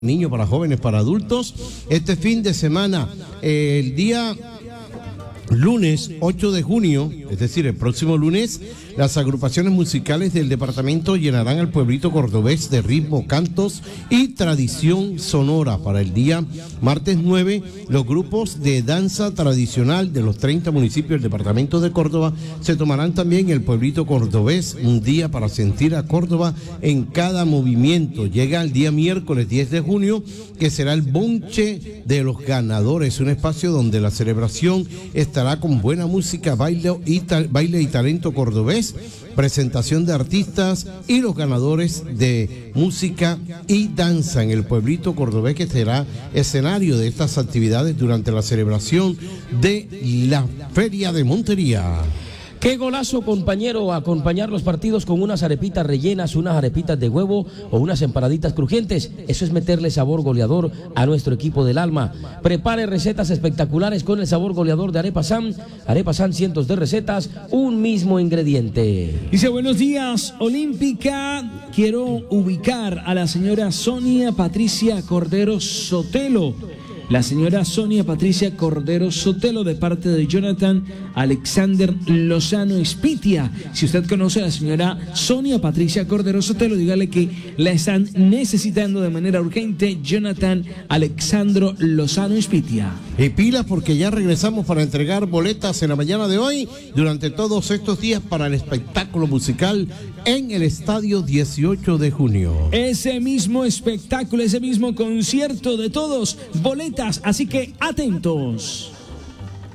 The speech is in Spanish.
Niños, para jóvenes, para adultos. Este fin de semana, el día lunes 8 de junio, es decir, el próximo lunes, las agrupaciones musicales del departamento llenarán al pueblito cordobés de ritmo, cantos y tradición sonora. Para el día martes 9, los grupos de danza tradicional de los 30 municipios del departamento de Córdoba se tomarán también el pueblito cordobés, un día para sentir a Córdoba en cada movimiento. Llega el día miércoles 10 de junio, que será el bonche de los ganadores, un espacio donde la celebración estará con buena música, baile y talento cordobés, presentación de artistas y los ganadores de música y danza en el pueblito cordobés, que será escenario de estas actividades durante la celebración de la Feria de Montería. Qué golazo, compañero, acompañar los partidos con unas arepitas rellenas, unas arepitas de huevo o unas empanaditas crujientes. Eso es meterle sabor goleador a nuestro equipo del alma. Prepare recetas espectaculares con el sabor goleador de Arepa San. Arepa San, cientos de recetas, un mismo ingrediente. Dice: buenos días, Olímpica. Quiero ubicar a la señora Sonia Patricia Cordero Sotelo. La señora Sonia Patricia Cordero Sotelo, de parte de Jonathan Alexander Lozano Espitia. Si usted conoce a la señora Sonia Patricia Cordero Sotelo, dígale que la están necesitando de manera urgente. Jonathan Alexandro Lozano Espitia. Y pilas, porque ya regresamos para entregar boletas en la mañana de hoy, durante todos estos días, para el espectáculo musical en el estadio 18 de junio. Ese mismo espectáculo, ese mismo concierto de todos, boletas, así que atentos.